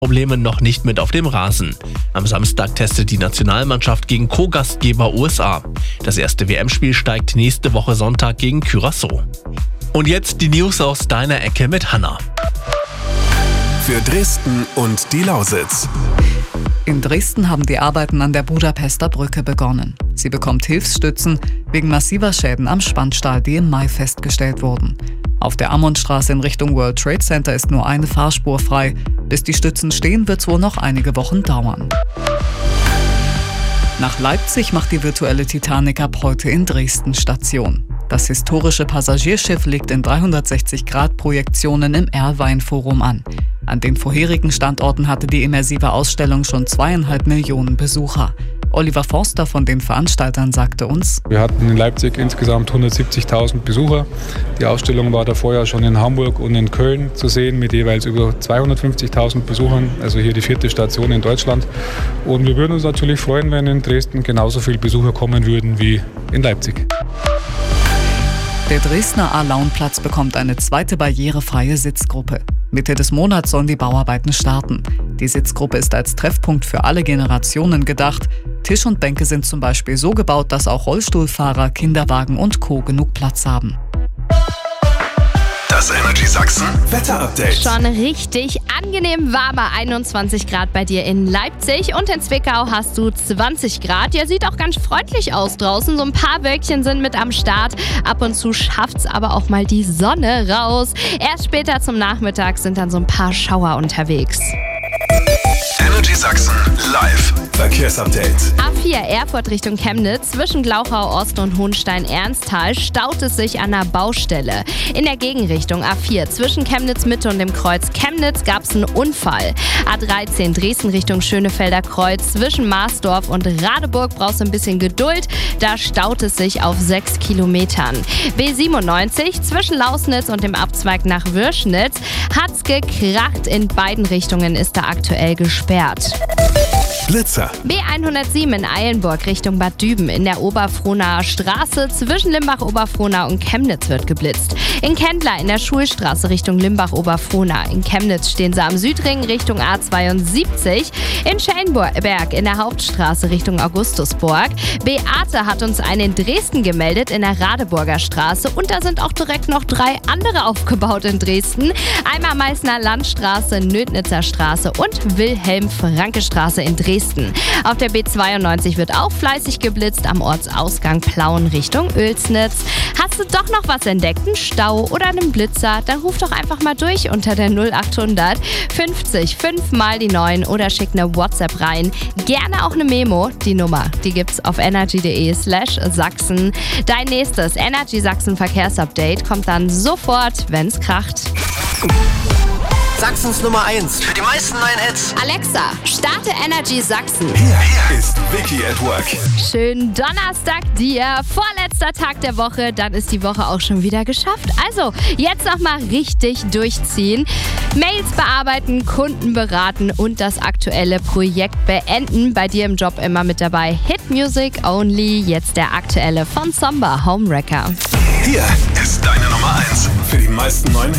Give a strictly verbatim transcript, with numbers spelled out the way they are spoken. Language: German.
Probleme noch nicht mit auf dem Rasen. Am Samstag testet die Nationalmannschaft gegen Co-Gastgeber U S A. Das erste W M-Spiel steigt nächste Woche Sonntag gegen Curaçao. Und jetzt die News aus deiner Ecke mit Hanna. Für Dresden und die Lausitz. In Dresden haben die Arbeiten an der Budapester Brücke begonnen. Sie bekommt Hilfsstützen wegen massiver Schäden am Spannstahl, die im Mai festgestellt wurden. Auf der Ammonstraße in Richtung World Trade Center ist nur eine Fahrspur frei. Bis die Stützen stehen, wird es wohl noch einige Wochen dauern. Nach Leipzig macht die virtuelle Titanic ab heute in Dresden Station. Das historische Passagierschiff legt in dreihundertsechzig Grad Projektionen im Erlwein-Forum an. An den vorherigen Standorten hatte die immersive Ausstellung schon zweieinhalb Millionen Besucher. Oliver Forster von den Veranstaltern sagte uns: Wir hatten in Leipzig insgesamt hundertsiebzigtausend Besucher. Die Ausstellung war davor ja schon in Hamburg und in Köln zu sehen mit jeweils über zweihundertfünfzigtausend Besuchern, also hier die vierte Station in Deutschland. Und wir würden uns natürlich freuen, wenn in Dresden genauso viele Besucher kommen würden wie in Leipzig. Der Dresdner A-Laun-Platz bekommt eine zweite barrierefreie Sitzgruppe. Mitte des Monats sollen die Bauarbeiten starten. Die Sitzgruppe ist als Treffpunkt für alle Generationen gedacht. Tisch und Bänke sind zum Beispiel so gebaut, dass auch Rollstuhlfahrer, Kinderwagen und Co. genug Platz haben. Das Energy Sachsen Wetter-Update. Schon richtig angenehm warme einundzwanzig Grad bei dir in Leipzig und in Zwickau hast du zwanzig Grad. Ja, sieht auch ganz freundlich aus draußen. So ein paar Wölkchen sind mit am Start. Ab und zu schafft's aber auch mal die Sonne raus. Erst später zum Nachmittag sind dann so ein paar Schauer unterwegs. Energy Sachsen live Verkehrsupdate. A vier Erfurt Richtung Chemnitz. Zwischen Glauchau Ost und Hohenstein-Ernsthal staut es sich an der Baustelle. In der Gegenrichtung A vier zwischen Chemnitz Mitte und dem Kreuz Chemnitz gab es einen Unfall. A dreizehn Dresden Richtung Schönefelder Kreuz. Zwischen Marsdorf und Radeburg brauchst du ein bisschen Geduld. Da staut es sich auf sechs Kilometern. B siebenundneunzig zwischen Lausnitz und dem Abzweig nach Würschnitz hat's gekracht. In beiden Richtungen ist da aktuell gesperrt. Blitzer. B hundertsieben in Eilenburg Richtung Bad Düben in der Oberfrohnaer Straße zwischen Limbach-Oberfrohnau und Chemnitz wird geblitzt. In Kendler in der Schulstraße Richtung Limbach-Oberfrohnau. In Chemnitz stehen sie am Südring Richtung A zweiundsiebzig. In Schellenberg in der Hauptstraße Richtung Augustusburg. Beate hat uns einen in Dresden gemeldet in der Radeburger Straße. Und da sind auch direkt noch drei andere aufgebaut in Dresden. Einmal Meißner Landstraße, Nödnitzer Straße und Wilhelm-Franke-Straße in Dresden. Auf der B zweiundneunzig wird auch fleißig geblitzt am Ortsausgang Plauen Richtung Oelsnitz. Hast du doch noch was entdeckt, einen Stau oder einen Blitzer, dann ruf doch einfach mal durch unter der null achthundert fünfzig fünf mal die neun oder schick eine WhatsApp rein. Gerne auch eine Memo. Die Nummer, die gibt's auf energy.de slash Sachsen. Dein nächstes Energy Sachsen Verkehrsupdate kommt dann sofort, wenn's kracht. Sachsens Nummer eins für die meisten neuen Hits. Alexa, starte Energy Sachsen. Hier, hier ist Vicky at Work. Schönen Donnerstag dir. Vorletzter Tag der Woche, dann ist die Woche auch schon wieder geschafft. Also, jetzt nochmal richtig durchziehen. Mails bearbeiten, Kunden beraten und das aktuelle Projekt beenden. Bei dir im Job immer mit dabei Hit Music Only. Jetzt der aktuelle von Somba Homewrecker. Hier ist deine Nummer eins für die meisten neuen Hits.